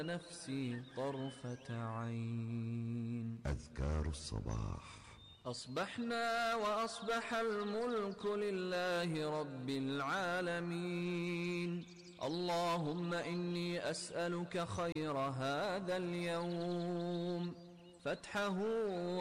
نفسي طرفة عين. أذكار الصباح. أصبحنا وأصبح الملك لله رب العالمين. اللهم إني أسألك خير هذا اليوم، فتحه